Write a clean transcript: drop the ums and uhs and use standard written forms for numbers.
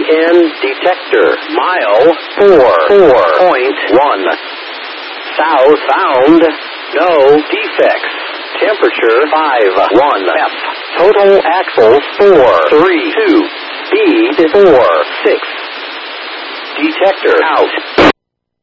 N detector. Mile 4.1. South found. No defects. Temperature 51 F. Total axles 432. Speed 46. Detector out.